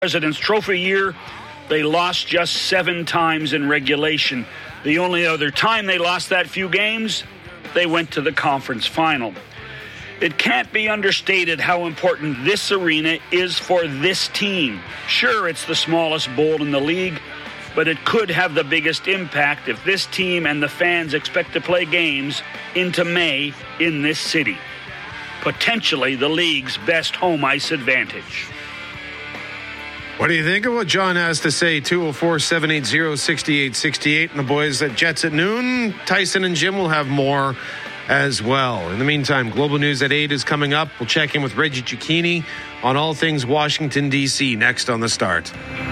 President's Trophy year, they lost just 7 times in regulation. The only other time they lost that few games, they went to the conference final. It can't be understated how important this arena is for this team. Sure, it's the smallest bowl in the league, but it could have the biggest impact if this team and the fans expect to play games into May in this city. Potentially the league's best home ice advantage. What do you think of what John has to say? 204-780-6868. And the boys at Jets at noon. Tyson and Jim will have more as well. In the meantime, Global News at 8 is coming up. We'll check in with Reggie Cicchini on all things Washington, D.C. next on The Start.